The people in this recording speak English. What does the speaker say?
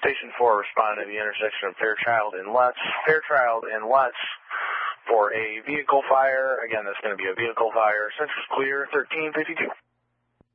Station 4 responding to the intersection of Fairchild and Lutz for a vehicle fire. Again, that's going to be a vehicle fire. Central's clear, 1352.